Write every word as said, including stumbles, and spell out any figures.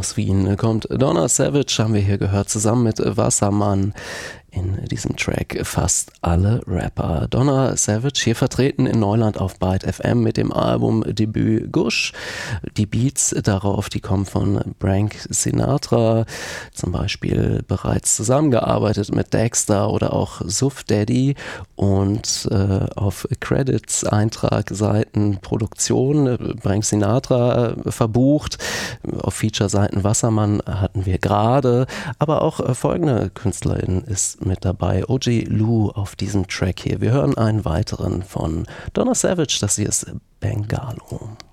aus Wien kommt Donna Savage, haben wir hier gehört, zusammen mit Wassermann. In diesem Track fast alle Rapper. Donna Savage hier vertreten in Neuland auf Byte F M mit dem Albumdebüt Gush. Die Beats darauf, die kommen von Frank Sinatra, zum Beispiel bereits zusammengearbeitet mit Dexter oder auch Suff Daddy, und äh, auf Credits, Eintrag, Seiten, Produktion Frank Sinatra äh, verbucht. Auf Feature-Seiten Wassermann hatten wir gerade, aber auch äh, folgende Künstlerin ist mit dabei, O J Lou auf diesem Track hier. Wir hören einen weiteren von Donna Savage, das hier ist Bengalo.